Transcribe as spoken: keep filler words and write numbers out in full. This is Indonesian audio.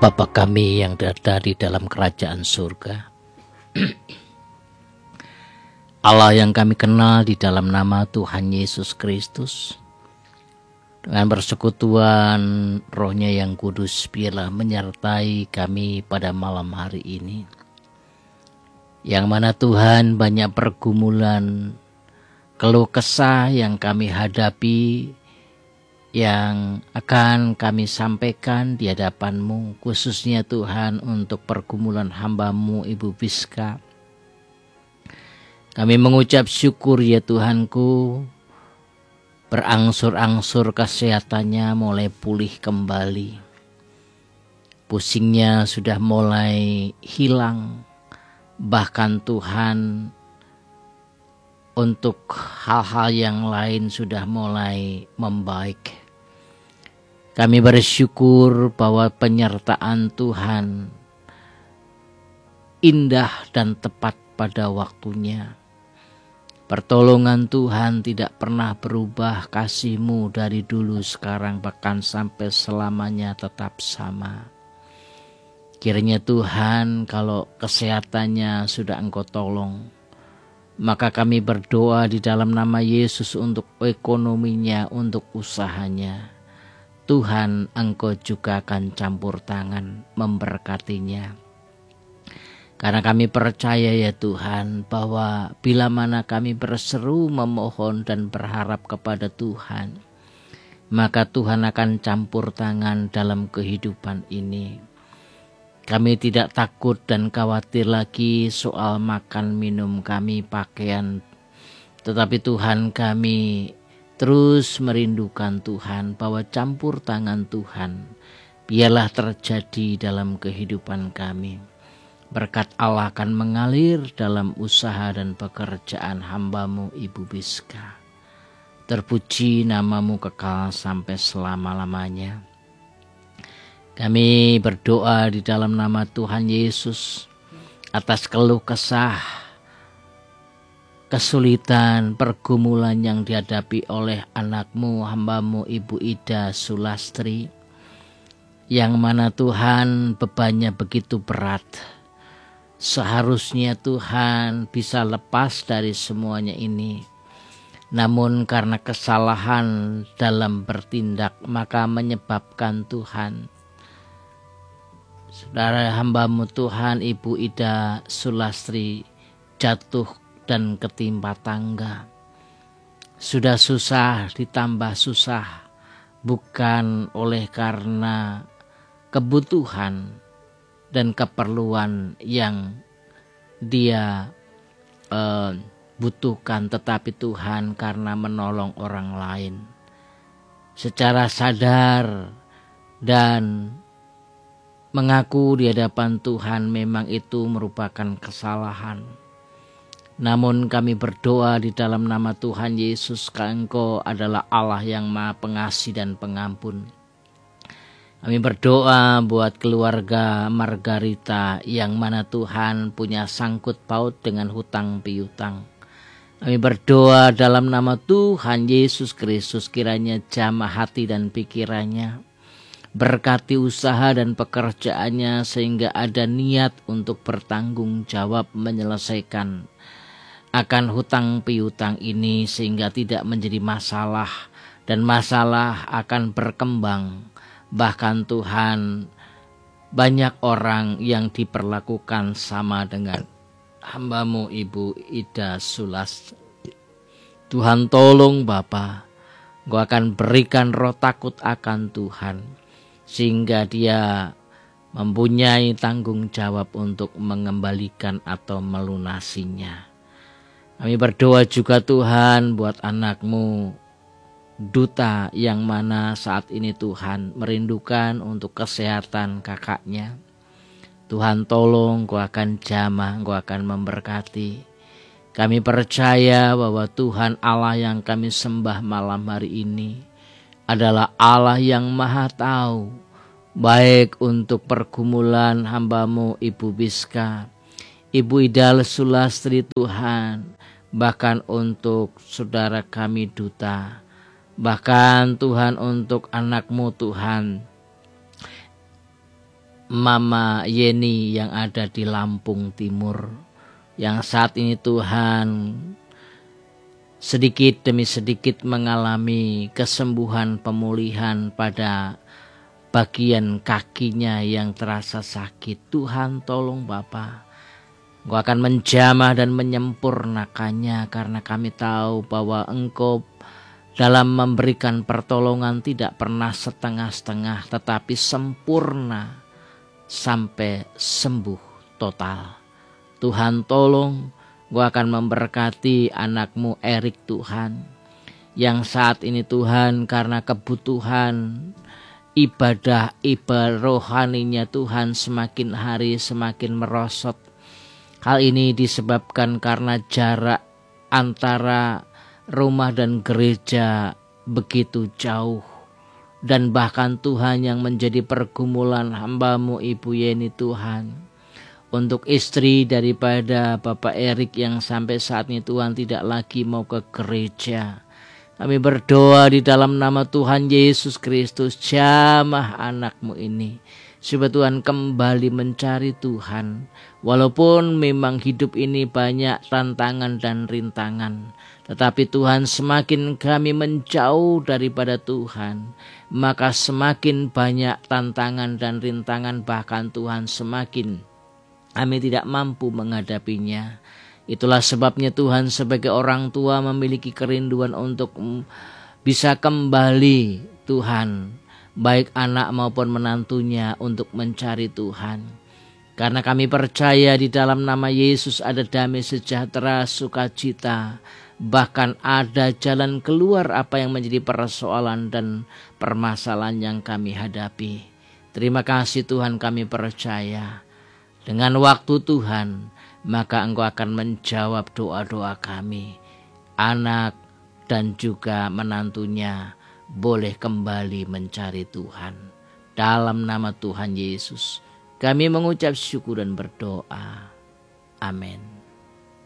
Bapa kami yang ada di dalam kerajaan surga, Allah yang kami kenal di dalam nama Tuhan Yesus Kristus, dengan persekutuan Roh-Nya yang kudus, biarlah menyertai kami pada malam hari ini, yang mana Tuhan banyak pergumulan, keluh kesah yang kami hadapi, yang akan kami sampaikan di hadapan-Mu, khususnya Tuhan untuk pergumulan hamba-Mu Ibu Biska. Kami mengucap syukur ya Tuhanku, berangsur-angsur kesehatannya mulai pulih kembali. Pusingnya sudah mulai hilang, bahkan Tuhan untuk hal-hal yang lain sudah mulai membaik. Kami bersyukur bahwa penyertaan Tuhan indah dan tepat pada waktunya. Pertolongan Tuhan tidak pernah berubah, kasih-Mu dari dulu sekarang bahkan sampai selamanya tetap sama. Kiranya Tuhan kalau kesehatannya sudah Engkau tolong, maka kami berdoa di dalam nama Yesus untuk ekonominya, untuk usahanya. Tuhan, Engkau juga akan campur tangan memberkatinya. Karena kami percaya ya Tuhan, bahwa bila mana kami berseru, memohon dan berharap kepada Tuhan, maka Tuhan akan campur tangan dalam kehidupan ini. Kami tidak takut dan khawatir lagi soal makan minum kami, pakaian. Tetapi Tuhan, kami terus merindukan Tuhan, bahwa campur tangan Tuhan biarlah terjadi dalam kehidupan kami. Berkat Allah akan mengalir dalam usaha dan pekerjaan hamba-Mu Ibu Biska. Terpuji nama-Mu kekal sampai selama-lamanya. Kami berdoa di dalam nama Tuhan Yesus atas keluh kesah, kesulitan, pergumulan yang dihadapi oleh anak-Mu, hamba-Mu Ibu Ida Sulastri, yang mana Tuhan bebannya begitu berat. Seharusnya Tuhan bisa lepas dari semuanya ini, namun karena kesalahan dalam bertindak, maka menyebabkan Tuhan, saudara hamba-Mu Tuhan Ibu Ida Sulastri jatuh dan ketimpa tangga. Sudah susah ditambah susah, bukan oleh karena kebutuhan dan keperluan yang dia eh, butuhkan, tetapi Tuhan karena menolong orang lain. Secara sadar dan mengaku di hadapan Tuhan memang itu merupakan kesalahan. Namun kami berdoa di dalam nama Tuhan Yesus, Engkau adalah Allah yang Maha Pengasih dan Pengampun. Kami berdoa buat keluarga Margarita yang mana Tuhan punya sangkut paut dengan hutang piutang. Kami berdoa dalam nama Tuhan Yesus Kristus, kiranya jamah hati dan pikirannya, berkati usaha dan pekerjaannya sehingga ada niat untuk bertanggung jawab menyelesaikan akan hutang piutang ini, sehingga tidak menjadi masalah dan masalah akan berkembang. Bahkan Tuhan, banyak orang yang diperlakukan sama dengan hamba-Mu Ibu Ida Sulastri. Tuhan tolong Bapa, Engkau akan berikan roh takut akan Tuhan, sehingga dia mempunyai tanggung jawab untuk mengembalikan atau melunasinya. Kami berdoa juga Tuhan buat anak-Mu Duta, yang mana saat ini Tuhan merindukan untuk kesehatan kakaknya. Tuhan tolong, Engkau akan jamah, Engkau akan memberkati. Kami percaya bahwa Tuhan Allah yang kami sembah malam hari ini adalah Allah yang Maha Tahu, baik untuk pergumulan hamba-Mu Ibu Biska, Ibu Ida Sulastri Tuhan, bahkan untuk saudara kami Duta, bahkan Tuhan untuk anak-Mu Tuhan Mama Yeni yang ada di Lampung Timur, yang saat ini Tuhan sedikit demi sedikit mengalami kesembuhan pemulihan pada bagian kakinya yang terasa sakit. Tuhan tolong Bapa, Engkau akan menjamah dan menyempurnakannya, karena kami tahu bahwa Engkau dalam memberikan pertolongan tidak pernah setengah-setengah, tetapi sempurna sampai sembuh total. Tuhan tolong, Engkau akan memberkati anakmu Erik Tuhan, yang saat ini Tuhan karena kebutuhan ibadah ibadah rohaninya Tuhan semakin hari semakin merosot. Hal ini disebabkan karena jarak antara rumah dan gereja begitu jauh. Dan bahkan Tuhan yang menjadi pergumulan hamba-Mu Ibu Yeni Tuhan, untuk istri daripada Bapak Erik yang sampai saat ini Tuhan tidak lagi mau ke gereja. Kami berdoa di dalam nama Tuhan Yesus Kristus, jamah anak-Mu ini, supaya Tuhan kembali mencari Tuhan. Walaupun memang hidup ini banyak tantangan dan rintangan, tetapi Tuhan semakin kami menjauh daripada Tuhan, maka semakin banyak tantangan dan rintangan, bahkan Tuhan semakin kami tidak mampu menghadapinya. Itulah sebabnya Tuhan sebagai orang tua memiliki kerinduan untuk bisa kembali Tuhan, baik anak maupun menantunya, untuk mencari Tuhan. Karena kami percaya di dalam nama Yesus ada damai sejahtera, sukacita, bahkan ada jalan keluar apa yang menjadi persoalan dan permasalahan yang kami hadapi. Terima kasih Tuhan, kami percaya dengan waktu Tuhan, maka Engkau akan menjawab doa-doa kami. Anak dan juga menantunya boleh kembali mencari Tuhan. Dalam nama Tuhan Yesus kami mengucap syukur dan berdoa. Amin.